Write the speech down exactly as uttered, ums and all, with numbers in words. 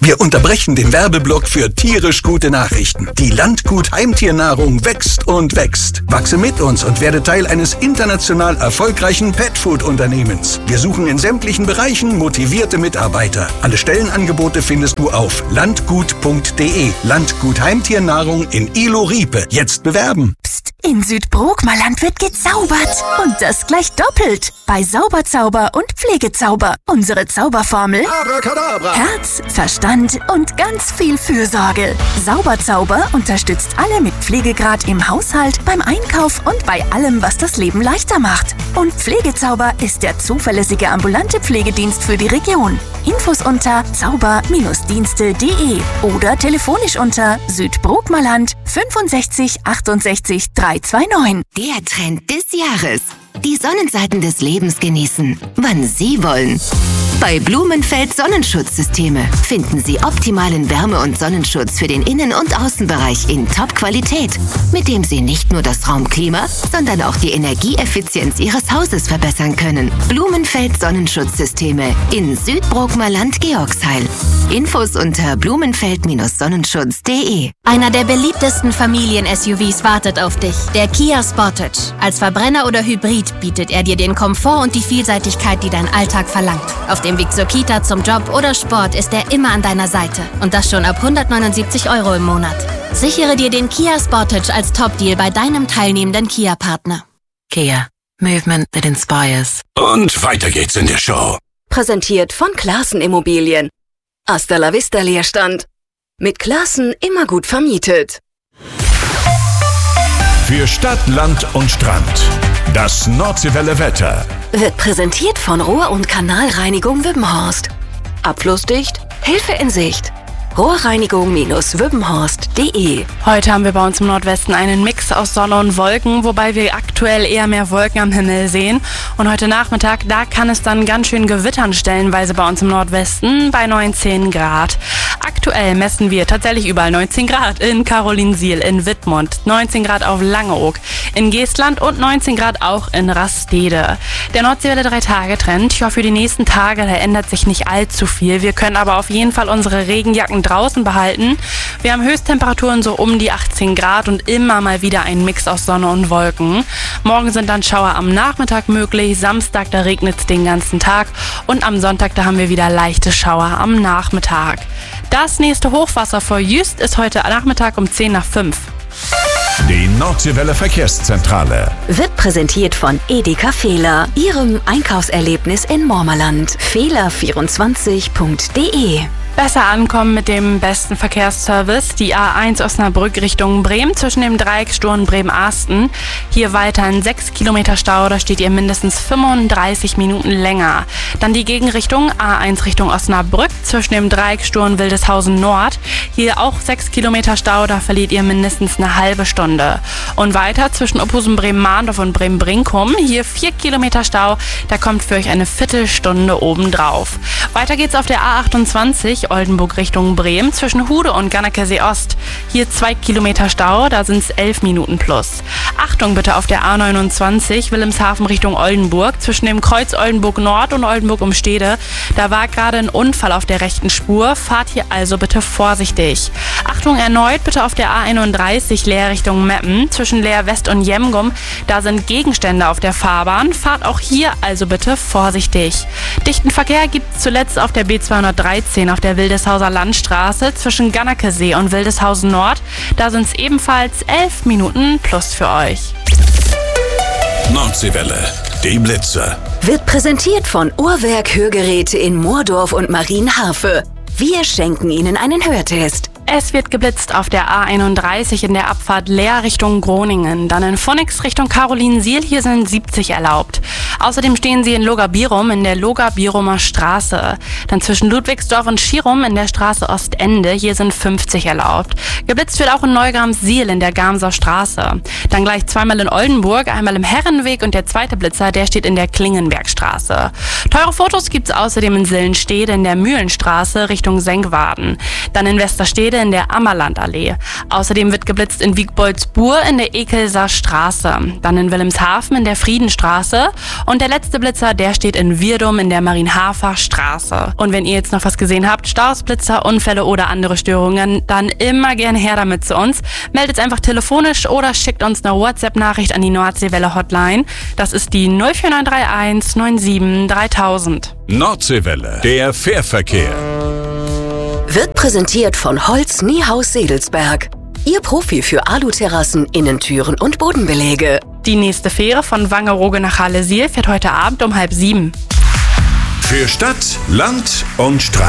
Wir unterbrechen den Werbeblock für tierisch gute Nachrichten. Die Landgut Heimtiernahrung wächst und wächst. Wachse mit uns und werde Teil eines international erfolgreichen Petfood-Unternehmens. Wir suchen in sämtlichen Bereichen motivierte Mitarbeiter. Alle Stellenangebote findest du auf landgut punkt de. Landgut Heimtiernahrung in Ilo-Riepe. Jetzt bewerben. Psst, in Südbrookmerland wird gezaubert. Und das gleich doppelt. Bei Sauberzauber und Pflegezauber. Unsere Zauberformel: Abracadabra. Herz, Verstand und ganz viel Fürsorge. Sauberzauber unterstützt alle mit Pflegegrad im Haushalt, beim Einkauf und bei allem, was das Leben leichter macht. Und Pflegezauber ist der zuverlässige ambulante Pflegedienst für die Region. Infos unter zauber Dienste punkt de oder telefonisch unter Südbrookmerland fünfundsechzig achtundsechzig dreihundertneunundzwanzig. Der Trend des Jahres. Die Sonnenseiten des Lebens genießen, wann Sie wollen. Bei Blumenfeld Sonnenschutzsysteme finden Sie optimalen Wärme- und Sonnenschutz für den Innen- und Außenbereich in Top-Qualität, mit dem Sie nicht nur das Raumklima, sondern auch die Energieeffizienz Ihres Hauses verbessern können. Blumenfeld Sonnenschutzsysteme in Südbrookmerland Georgsheil. Infos unter blumenfeld Sonnenschutz punkt de. Einer der beliebtesten Familien-S U Vs wartet auf dich, der Kia Sportage. Als Verbrenner oder Hybrid bietet er dir den Komfort und die Vielseitigkeit, die dein Alltag verlangt. Auf dem Weg zur Kita, zum Job oder Sport ist er immer an deiner Seite. Und das schon ab hundertneunundsiebzig Euro im Monat. Sichere dir den Kia Sportage als Top-Deal bei deinem teilnehmenden Kia-Partner. Kia. Movement that inspires. Und weiter geht's in der Show. Präsentiert von Classen Immobilien. Hasta la vista Leerstand. Mit Classen immer gut vermietet. Für Stadt, Land und Strand. Das Nordseewelle Wetter. Wird präsentiert von Rohr- und Kanalreinigung Wippenhorst. Abflussdicht, Hilfe in Sicht. Rohrreinigung Wippenhorst punkt de. Heute haben wir bei uns im Nordwesten einen Mix aus Sonne und Wolken, wobei wir aktuell eher mehr Wolken am Himmel sehen. Und heute Nachmittag, da kann es dann ganz schön gewittern stellenweise bei uns im Nordwesten bei neunzehn Grad. Aktuell messen wir tatsächlich überall neunzehn Grad. In Karolinsiel, in Wittmund, neunzehn Grad auf Langeoog, in Geestland und neunzehn Grad auch in Rastede. Der Nordseewelle drei Tage Trend, ja, für die nächsten Tage, da ändert sich nicht allzu viel. Wir können aber auf jeden Fall unsere Regenjacken draußen behalten. Wir haben Höchsttemperaturen so um die achtzehn Grad und immer mal wieder ein Mix aus Sonne und Wolken. Morgen sind dann Schauer am Nachmittag möglich. Samstag, da regnet es den ganzen Tag. Und am Sonntag, da haben wir wieder leichte Schauer am Nachmittag. Das nächste Hochwasser vor Jüst ist heute Nachmittag um zehn nach fünf. Die Nordseewelle Verkehrszentrale Wird präsentiert von Edeka Fehler, Ihrem Einkaufserlebnis in Mormerland. Fehler vierundzwanzig punkt de. Besser ankommen mit dem besten Verkehrsservice. Die A eins Osnabrück Richtung Bremen zwischen dem Dreieck Sturm Bremen-Asten. Hier weiter ein sechs Kilometer Stau, da steht ihr mindestens fünfunddreißig Minuten länger. Dann die Gegenrichtung A eins Richtung Osnabrück zwischen dem Dreieck Sturm Wildeshausen Nord. Hier auch sechs Kilometer Stau, da verliert ihr mindestens eine halbe Stunde. Und weiter zwischen Ophusen Bremen-Mahndorf und Bremen-Brinkum. Hier vier Kilometer Stau, da kommt für euch eine Viertelstunde obendrauf. Weiter geht's auf der A achtundzwanzig Oldenburg Richtung Bremen zwischen Hude und Gannekersee Ost. Hier zwei Kilometer Stau, da sind es elf Minuten plus. Achtung bitte auf der A neunundzwanzig Wilhelmshaven Richtung Oldenburg zwischen dem Kreuz Oldenburg Nord und Oldenburg um Stede. Da war gerade ein Unfall auf der rechten Spur. Fahrt hier also bitte vorsichtig. Achtung erneut bitte auf der A einunddreißig Leer Richtung Meppen zwischen Leer West und Jemgum. Da sind Gegenstände auf der Fahrbahn. Fahrt auch hier also bitte vorsichtig. Dichten Verkehr gibt es zuletzt auf der B zweihundertdreizehn auf der Wildeshauser Landstraße zwischen Gannekersee und Wildeshausen Nord. Da sind es ebenfalls elf Minuten plus für euch. Nordseewelle, die Blitze. Wird präsentiert von Uhrwerk Hörgeräte in Moordorf und Marienharfe. Wir schenken Ihnen einen Hörtest. Es wird geblitzt auf der A einunddreißig in der Abfahrt Leer Richtung Groningen. Dann in Phoenix Richtung Karolinsiel, hier sind siebzig erlaubt. Außerdem stehen sie in Logabirum in der Logabirumer Straße. Dann zwischen Ludwigsdorf und Schirum in der Straße Ostende, hier sind fünfzig erlaubt. Geblitzt wird auch in Neugrams-Siel in der Gamser Straße. Dann gleich zweimal in Oldenburg, einmal im Herrenweg und der zweite Blitzer, der steht in der Klingenbergstraße. Teure Fotos gibt's außerdem in Sillenstede in der Mühlenstraße Richtung Senkwaden. Dann in Westerstede Stede in der Ammerlandallee. Außerdem wird geblitzt in Wiegboldsbuhr in der Ekelser Straße. Dann in Wilhelmshaven in der Friedenstraße. Und der letzte Blitzer, der steht in Wirdum in der Marienhafer Straße. Und wenn ihr jetzt noch was gesehen habt, Staus, Blitzer, Unfälle oder andere Störungen, dann immer gerne her damit zu uns. Meldet einfach telefonisch oder schickt uns eine WhatsApp-Nachricht an die Nordseewelle Hotline. Das ist die null vier neun drei eins neun sieben dreitausend. Nordseewelle, der Fährverkehr. Wird präsentiert von Holz Niehaus Sedelsberg. Ihr Profi für Aluterrassen, Innentüren und Bodenbeläge. Die nächste Fähre von Wangerooge nach Halle-Siel fährt heute Abend um halb sieben. Für Stadt, Land und Strand.